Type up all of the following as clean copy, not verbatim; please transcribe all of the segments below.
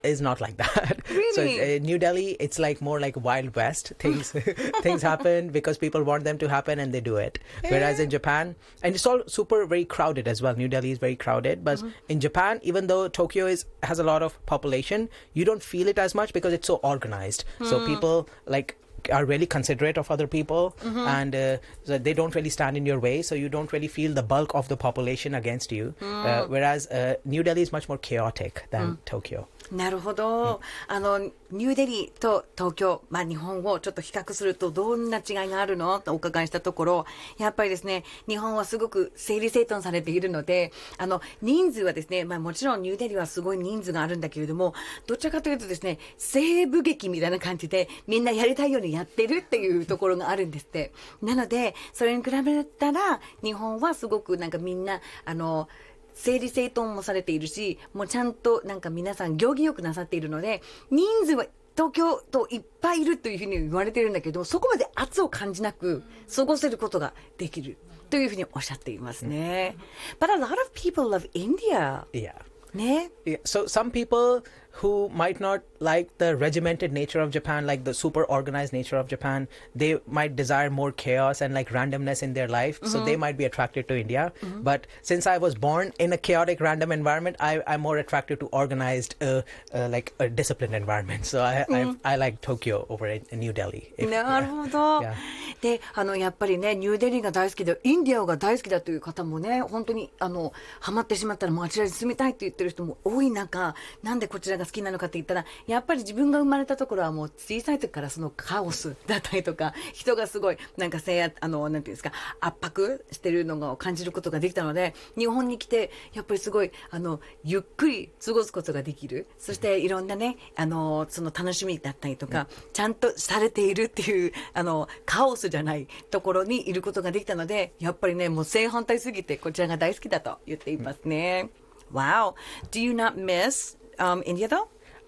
is not like that. Really? So New Delhi, it's like more like Wild West. Things things happen because people want them to happen and they do it. Whereas in Japan, and it's all super very crowded as well. New Delhi is very crowded, but in Japan, even though Tokyo has a lot of population, you don't feel it as much because it's so organized. So people like are really considerate of other people, and so they don't really stand in your way, so you don't really feel the bulk of the population against you. Whereas New Delhi is much more chaotic than Tokyo. なるほど。ニューデリーと東京、日本をちょっと比較するとどんな違いがあるのとお伺いしたところ、やっぱりですね、日本はすごく整理整頓されているので、人数はですね、もちろんニューデリーはすごい人数があるんだけれども、どちらかというとですね、西部劇みたいな感じで、みんなやりたいようにやってるっていうところがあるんですって。なので、それに比べたら、日本はすごくなんかみんな、整理整頓もされているし、もうちゃんとなんか皆さん行儀よくなさっているので、人数は東京といっぱいいるというふうに言われているんだけど、そこまで圧を感じなく過ごせることができるというふうにおっしゃっていますね。But a lot of people love India. Yeah. ね。 Yeah, so some people who might not like the regimented nature of Japan, like the super organized nature of Japan, they might desire more chaos and like randomness in their life. So they might be attracted to India. But since I was born in a chaotic, random environment, I'm more attracted to organized, like a disciplined environment. So I like Tokyo over in New Delhi. なるほど。 Yeah. で、やっぱりね、ニューデリーが大好きで、インディアが大好きだという方もね、本当に、ハマってしまったらもうあちらに住みたいって言ってる人も多い中、なんでこちらが好きなのかって言ったら、やっぱり自分が生まれたところはもう小さい時からそのカオスだったりとか、人がすごい、なんかなんていうんですか、圧迫してるのを感じることができたので、日本に来て、やっぱりすごい、ゆっくり過ごすことができる。そしていろんなね、その楽しみだったりとか、ちゃんとされているっていう、カオスじゃないところにいることができたので、やっぱりね、もう正反対すぎて、こちらが大好きだと言っていますね。Wow. Do you not miss India though?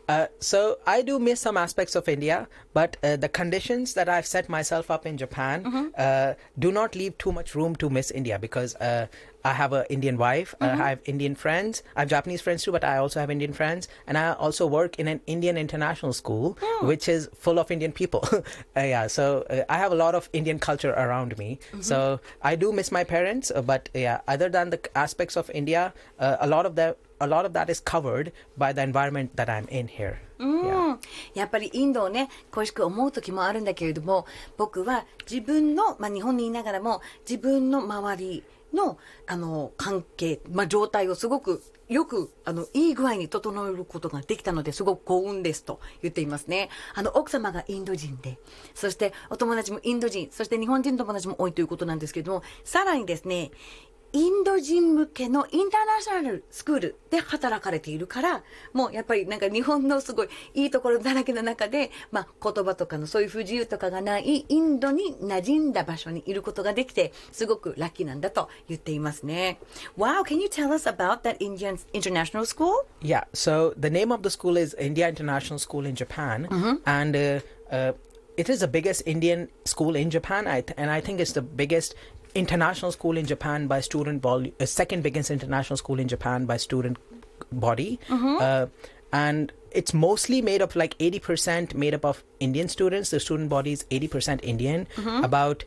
So I do miss some aspects of India, but the conditions that I've set myself up in Japan do not leave too much room to miss India because I have an Indian wife, I have Indian friends, I have Japanese friends too, but I also have Indian friends, and I also work in an Indian international school, which is full of Indian people. So I have a lot of Indian culture around me. So I do miss my parents, but other than the aspects of India, a lot of that is covered by the environment that I'm in here. やっぱりインドをね、恋しく思う時もあるんだけれども、僕は自分の、日本にいながらも自分の周りの、関係、状態をすごくよく、いい具合に整えることができたので、すごく幸運ですと言っていますね。奥様がインド人で、そしてお友達もインド人、そして日本人友達も多いということなんですけれども、さらにですね、インド人向けのインターナショナルスクールで働かれているから、もうやっぱりなんか日本のすごいいいところだらけの中で、言葉とかのそういう不自由とかがないインドに馴染んだ場所にいることができて、すごくラッキーなんだと言っていますね。Wow, can you tell us about that Indian international school? Yeah, so the name of the school is India International School in Japan, and it is the biggest Indian school in Japan, and I think it's the biggest international school in Japan by student volume, second biggest international school in Japan by student body, and it's mostly made up like 80% made up of Indian students. The student body is 80% Indian. About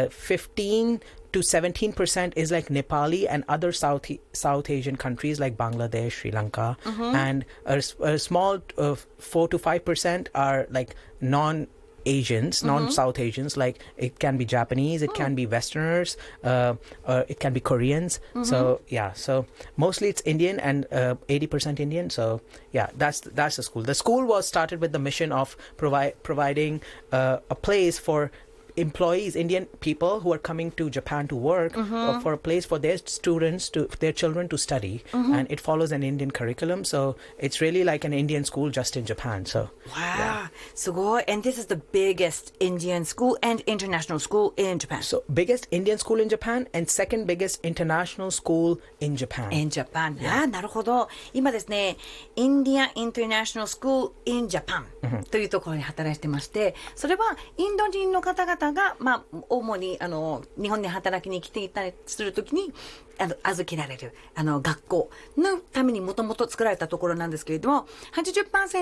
15 to 17% is like Nepali and other South Asian countries like Bangladesh, Sri Lanka, and a small 4 to 5% are like non-Asians, non-South Asians, like it can be Japanese, it can be Westerners, it can be Koreans. So so mostly it's Indian and 80% Indian. So that's the school. The school was started with the mission of providing a place for employees, Indian people who are coming to Japan to work, for a place for their students, their children to study, and it follows an Indian curriculum. So it's really like an Indian school just in Japan. So wow. すごい。And this is the biggest Indian school and international school in Japan. So biggest Indian school in Japan and second biggest international school in Japan. In Japan. なるほど。今ですね、India International School in Japan というところに働いてまして、それはインド人の方々が、主に日本に働きに来ていたりするときに預けられる学校のためにもともと作られたところなんですけれども、80%